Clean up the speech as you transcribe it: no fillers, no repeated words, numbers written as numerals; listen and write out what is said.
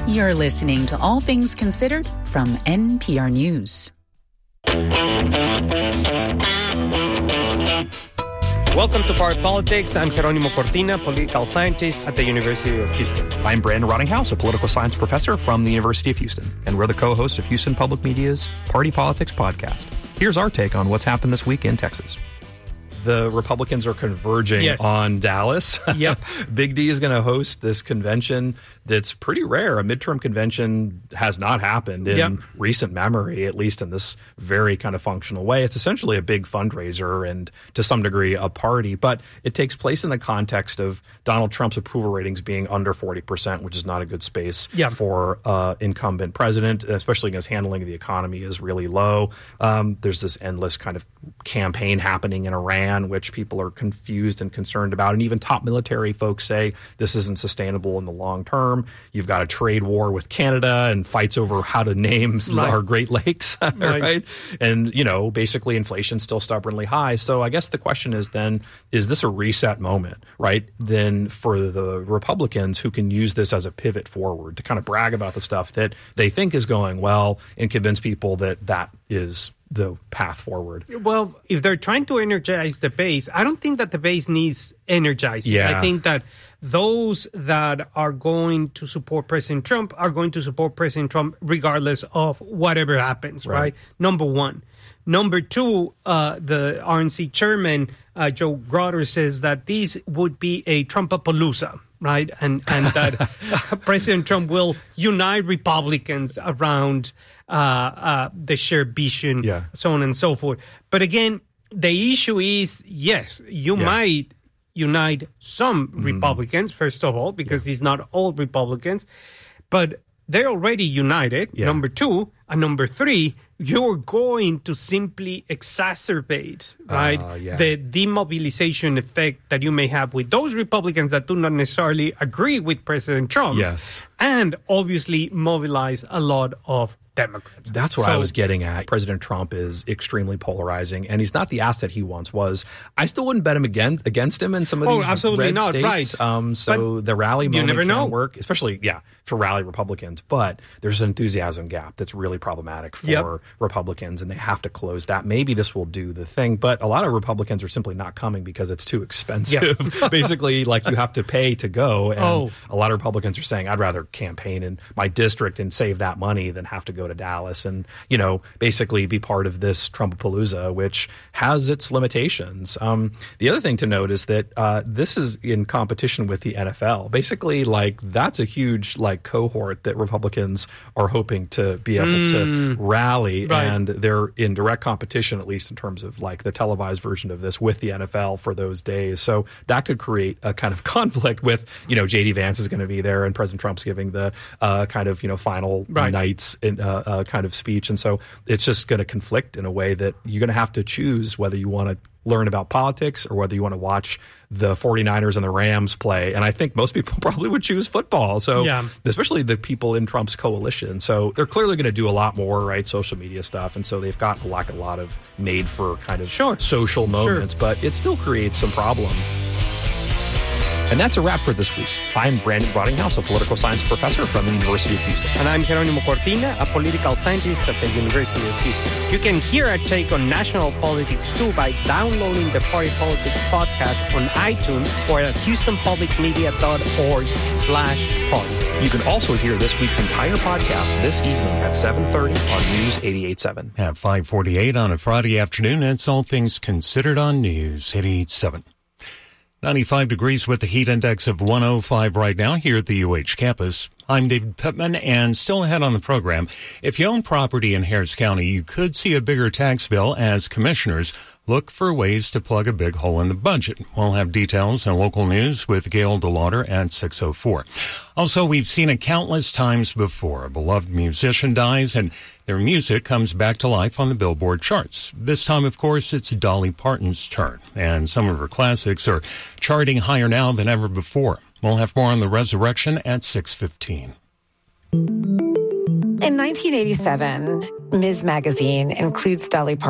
You're listening to All Things Considered from NPR News. Welcome to Part Politics. I'm Jerónimo Cortina, political scientist at the University of Houston. I'm Brandon Rottinghouse, a political science professor from the University of Houston, and we're the co-hosts of Houston Public Media's Party Politics podcast. Here's our take on what's happened this week in Texas. The Republicans are converging on Dallas. Yep. Big D is going to host this convention that's pretty rare. A midterm convention has not happened in recent memory, at least in this very kind of functional way. It's essentially a big fundraiser and to some degree a party, but it takes place in the context of Donald Trump's approval ratings being under 40%, which is not a good space for incumbent president, especially because handling of the economy is really low. There's this endless kind of campaign happening in Iran, which people are confused and concerned about. And even top military folks say this isn't sustainable in the long term. You've got a trade war with Canada and fights over how to name our Great Lakes, right? And, you know, basically inflation's still stubbornly high. So I guess the question is then, is this a reset moment, right? Then for the Republicans who can use this as a pivot forward to kind of brag about the stuff that they think is going well and convince people that that is the path forward. Well, if they're trying to energize the base, I don't think that the base needs energizing. Yeah. I think that those that are going to support President Trump are going to support President Trump regardless of whatever happens, right? Number one. Number two, the RNC chairman, Joe Grotter, says that this would be a Trumpapalooza, right? And that President Trump will unite Republicans around the shared vision, so on and so forth. But again, the issue is, yes, you might unite some Republicans, first of all, because it's not all Republicans, but they're already united, number two. And number three, you're going to simply exacerbate, the demobilization effect that you may have with those Republicans that do not necessarily agree with President Trump. Yes. And obviously mobilize a lot of Democrats. That's what I was getting at. President Trump is extremely polarizing, and he's not the asset he once was. I still wouldn't bet him against him in some of these absolutely red not, states. Right. So the rally moment can work, especially, for rally Republicans. But there's an enthusiasm gap that's really problematic for Republicans, and they have to close that. Maybe this will do the thing, but a lot of Republicans are simply not coming because it's too expensive. Basically, like, you have to pay to go, and a lot of Republicans are saying, I'd rather campaign in my district and save that money than have to go to Dallas and, you know, basically be part of this Trumpapalooza, which has its limitations. The other thing to note is that this is in competition with the NFL. Basically, like, that's a huge, like, cohort that Republicans are hoping to be able to rally, and they're in direct competition, at least in terms of, like, the televised version of this with the NFL for those days. So that could create a kind of conflict with, you know, J.D. Vance is going to be there and President Trump's giving the kind of, you know, final nights in kind of speech. And so it's just going to conflict in a way that you're going to have to choose whether you want to learn about politics or whether you want to watch the 49ers and the Rams play. And I think most people probably would choose football. So especially the people in Trump's coalition. So they're clearly going to do a lot more, right? Social media stuff. And so they've got a lot of made for kind of social moments, but it still creates some problems. And that's a wrap for this week. I'm Brandon Rottinghouse, a political science professor from the University of Houston. And I'm Jerónimo Cortina, a political scientist at the University of Houston. You can hear our take on national politics too by downloading the Party Politics podcast on iTunes or at houstonpublicmedia.org/party. You can also hear this week's entire podcast this evening at 7:30 on News 88.7. At 5:48 on a Friday afternoon, it's All Things Considered on News 88.7. 95 degrees with the heat index of 105 right now here at the UH campus. I'm David Pittman, and still ahead on the program. If you own property in Harris County, you could see a bigger tax bill as commissioners look for ways to plug a big hole in the budget. We'll have details in local news with Gail DeLauder at 6:04. Also, we've seen it countless times before. A beloved musician dies and their music comes back to life on the Billboard charts. This time, of course, it's Dolly Parton's turn, and some of her classics are charting higher now than ever before. We'll have more on the resurrection at 6:15. In 1987, Ms. Magazine includes Dolly Parton